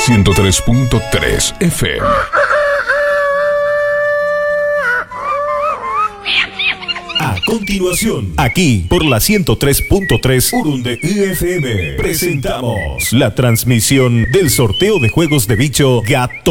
103.3 FM. A continuación, aquí por la 103.3 Urunde FM, presentamos la transmisión del sorteo de juegos de bicho Gato